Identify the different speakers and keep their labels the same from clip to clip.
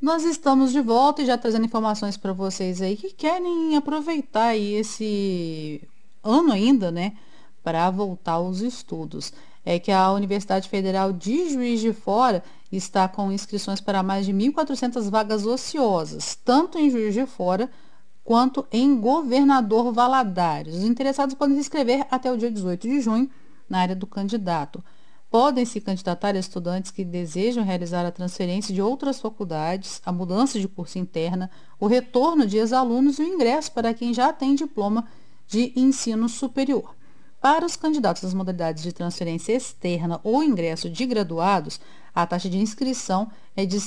Speaker 1: Nós estamos de volta e já trazendo informações para vocês aí que querem aproveitar aí esse ano ainda, né, para voltar aos estudos. É que a Universidade Federal de Juiz de Fora está com inscrições para mais de 1.400 vagas ociosas, tanto em Juiz de Fora quanto em Governador Valadares. Os interessados podem se inscrever até o dia 18 de junho na área do candidato. Podem se candidatar estudantes que desejam realizar a transferência de outras faculdades, a mudança de curso interna, o retorno de ex-alunos e o ingresso para quem já tem diploma de ensino superior. Para os candidatos das modalidades de transferência externa ou ingresso de graduados, a taxa de inscrição é de R$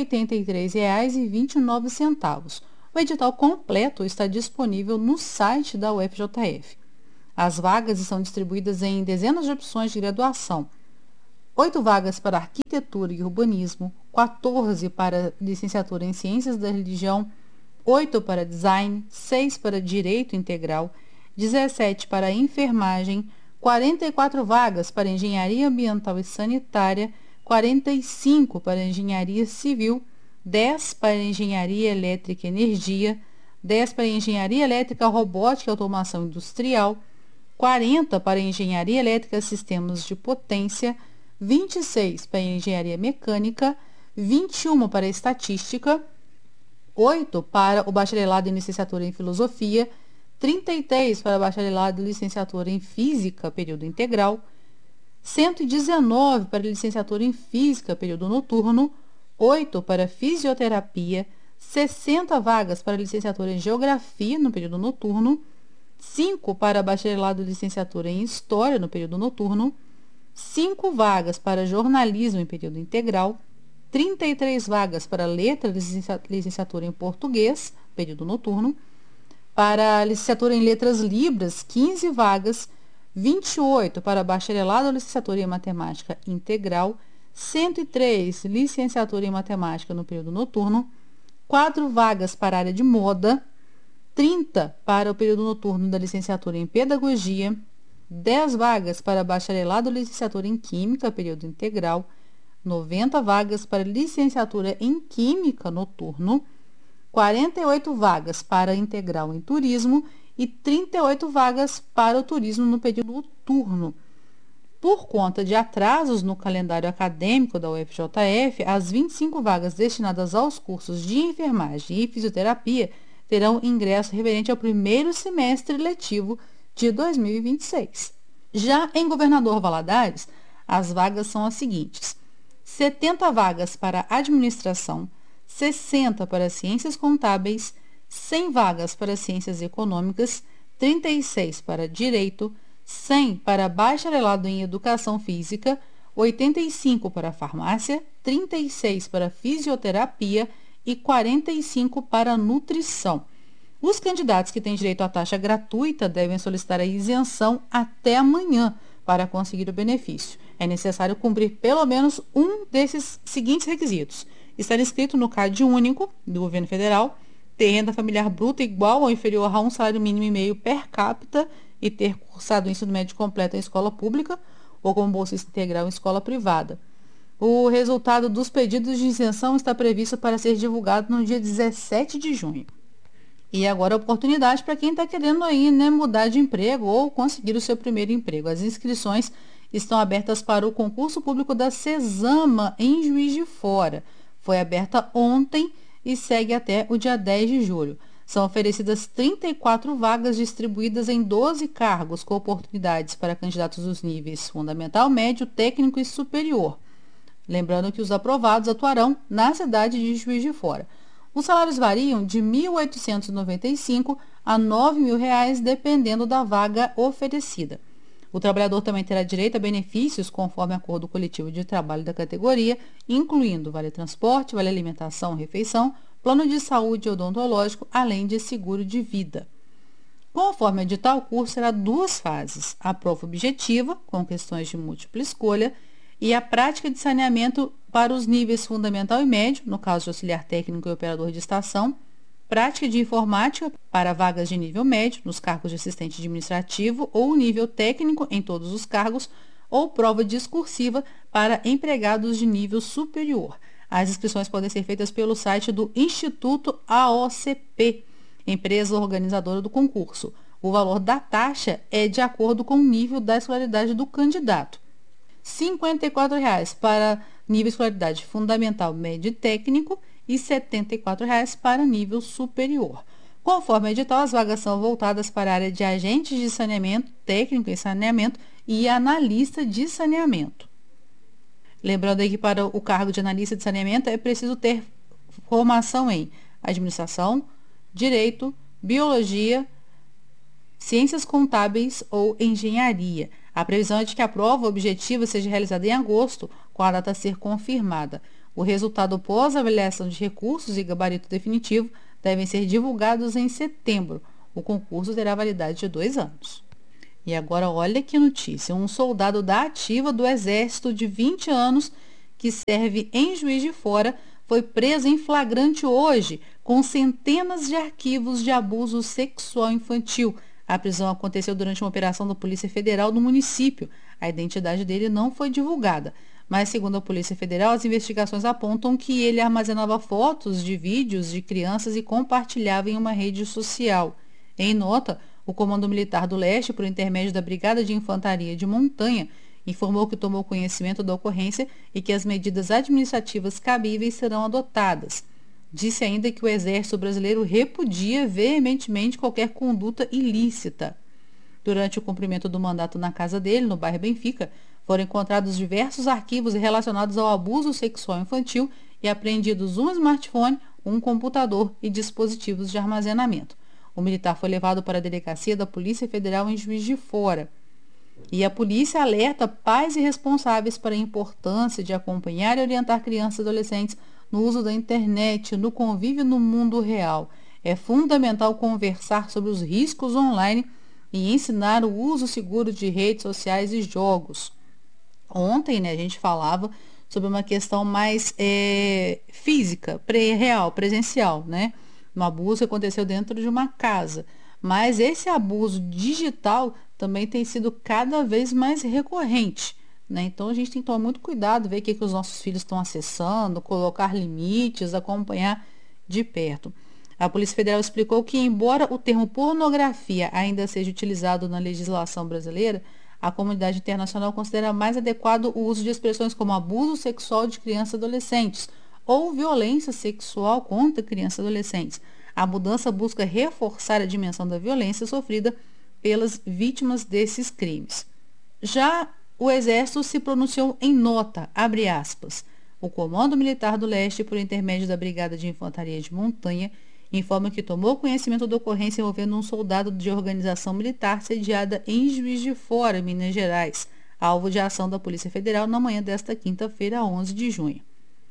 Speaker 1: 183,29. O edital completo está disponível no site da UFJF. As vagas estão distribuídas em dezenas de opções de graduação. 8 vagas para arquitetura e urbanismo, 14 para licenciatura em ciências da religião, 8 para design, 6 para direito integral, 17 para enfermagem, 44 vagas para engenharia ambiental e sanitária, 45 para engenharia civil, 10 para engenharia elétrica e energia, 10 para engenharia elétrica, robótica e automação industrial, 40 para engenharia elétrica, sistemas de potência, 26 para engenharia mecânica, 21 para estatística, 8 para o bacharelado em licenciatura em filosofia, 33 para bacharelado e licenciatura em física, período integral, 119 para licenciatura em física, período noturno, 8 para fisioterapia, 60 vagas para licenciatura em geografia no período noturno, 5 para bacharelado e licenciatura em história no período noturno, 5 vagas para jornalismo em período integral, 33 vagas para letras e licenciatura em português, período noturno, para licenciatura em letras libras, 15 vagas, 28 para bacharelado ou licenciatura em matemática integral, 103 licenciatura em matemática no período noturno, 4 vagas para a área de moda, 30 para o período noturno da licenciatura em pedagogia, 10 vagas para bacharelado ou licenciatura em química, período integral, 90 vagas para licenciatura em química noturno, 48 vagas para integral em turismo e 38 vagas para o turismo no período noturno. Por conta de atrasos no calendário acadêmico da UFJF, as 25 vagas destinadas aos cursos de enfermagem e fisioterapia terão ingresso referente ao primeiro semestre letivo de 2026. Já em Governador Valadares, as vagas são as seguintes: 70 vagas para administração, 60 para ciências contábeis, 100 vagas para ciências econômicas, 36 para direito, 100 para bacharelado em educação física, 85 para farmácia, 36 para fisioterapia e 45 para nutrição. Os candidatos que têm direito à taxa gratuita devem solicitar a isenção até amanhã para conseguir o benefício. É necessário cumprir pelo menos um desses seguintes requisitos: estar inscrito no CAD único do governo federal, ter renda familiar bruta igual ou inferior a um salário mínimo e meio per capita e ter cursado o ensino médio completo em escola pública ou como bolsista integral em escola privada. O resultado dos pedidos de isenção está previsto para ser divulgado no dia 17 de junho. E agora a oportunidade para quem está querendo aí, né, mudar de emprego ou conseguir o seu primeiro emprego. As inscrições estão abertas para o concurso público da Cesama em Juiz de Fora. Foi aberta ontem e segue até o dia 10 de julho. São oferecidas 34 vagas distribuídas em 12 cargos, com oportunidades para candidatos dos níveis fundamental, médio, técnico e superior. Lembrando que os aprovados atuarão na cidade de Juiz de Fora. Os salários variam de R$ 1.895 a R$ 9.000, dependendo da vaga oferecida. O trabalhador também terá direito a benefícios conforme acordo coletivo de trabalho da categoria, incluindo vale transporte, vale alimentação, refeição, plano de saúde odontológico, além de seguro de vida. Conforme o edital, o curso será 2 fases: a prova objetiva, com questões de múltipla escolha, e a prática de saneamento para os níveis fundamental e médio, no caso de auxiliar técnico e operador de estação, prática de informática para vagas de nível médio, nos cargos de assistente administrativo ou nível técnico em todos os cargos, ou prova discursiva para empregados de nível superior. As inscrições podem ser feitas pelo site do Instituto AOCP, empresa organizadora do concurso. O valor da taxa é de acordo com o nível da escolaridade do candidato. R$ 54,00 para nível de escolaridade fundamental, médio e técnico e R$ 74,00 para nível superior. Conforme o edital, as vagas são voltadas para a área de agentes de saneamento, técnico em saneamento e analista de saneamento. Lembrando aí que para o cargo de analista de saneamento é preciso ter formação em administração, direito, biologia, ciências contábeis ou engenharia. A previsão é de que a prova objetiva seja realizada em agosto, com a data a ser confirmada. O resultado pós-avaliação de recursos e gabarito definitivo devem ser divulgados em setembro. O concurso terá validade de 2 anos. E agora olha que notícia, um soldado da ativa do Exército de 20 anos que serve em Juiz de Fora foi preso em flagrante hoje com centenas de arquivos de abuso sexual infantil. A prisão aconteceu durante uma operação da Polícia Federal no município. A identidade dele não foi divulgada, mas segundo a Polícia Federal, as investigações apontam que ele armazenava fotos de vídeos de crianças e compartilhava em uma rede social. Em nota, o Comando Militar do Leste, por intermédio da Brigada de Infantaria de Montanha, informou que tomou conhecimento da ocorrência e que as medidas administrativas cabíveis serão adotadas. Disse ainda que o Exército Brasileiro repudia veementemente qualquer conduta ilícita. Durante o cumprimento do mandato na casa dele, no bairro Benfica, foram encontrados diversos arquivos relacionados ao abuso sexual infantil e apreendidos um smartphone, um computador e dispositivos de armazenamento. O militar foi levado para a delegacia da Polícia Federal em Juiz de Fora. E a polícia alerta pais e responsáveis para a importância de acompanhar e orientar crianças e adolescentes no uso da internet, no convívio no mundo real. É fundamental conversar sobre os riscos online e ensinar o uso seguro de redes sociais e jogos. Ontem, a gente falava sobre uma questão mais física, real, presencial, Um abuso que aconteceu dentro de uma casa. Mas esse abuso digital também tem sido cada vez mais recorrente. Então, a gente tem que tomar muito cuidado, ver o que os nossos filhos estão acessando, colocar limites, acompanhar de perto. A Polícia Federal explicou que, embora o termo pornografia ainda seja utilizado na legislação brasileira, a comunidade internacional considera mais adequado o uso de expressões como abuso sexual de crianças e adolescentes ou violência sexual contra crianças e adolescentes. A mudança busca reforçar a dimensão da violência sofrida pelas vítimas desses crimes. Já o Exército se pronunciou em nota, abre aspas. O Comando Militar do Leste, por intermédio da Brigada de Infantaria de Montanha, informa que tomou conhecimento da ocorrência envolvendo um soldado de organização militar sediada em Juiz de Fora, Minas Gerais, alvo de ação da Polícia Federal na manhã desta quinta-feira, 11 de junho.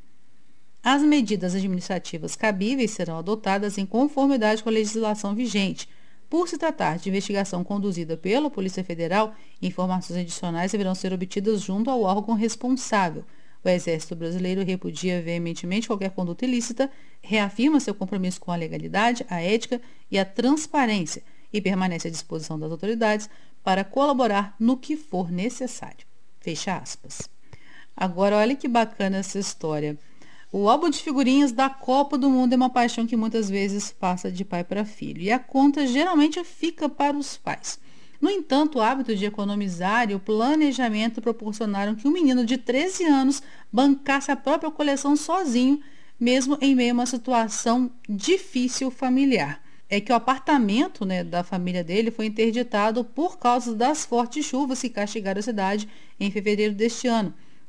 Speaker 1: As medidas administrativas cabíveis serão adotadas em conformidade com a legislação vigente. Por se tratar de investigação conduzida pela Polícia Federal, informações adicionais deverão ser obtidas junto ao órgão responsável. O Exército Brasileiro repudia veementemente qualquer conduta ilícita, reafirma seu compromisso com a legalidade, a ética e a transparência e permanece à disposição das autoridades para colaborar no que for necessário. Fecha aspas. Agora, olha que bacana essa história. O álbum de figurinhas da Copa do Mundo é uma paixão que muitas vezes passa de pai para filho, e a conta geralmente fica para os pais. No entanto, o hábito de economizar e o planejamento proporcionaram que um menino de 13 anos bancasse a própria coleção sozinho, mesmo em meio a uma situação difícil familiar. É que o apartamento da família dele foi interditado por causa das fortes chuvas que castigaram a cidade em fevereiro deste ano.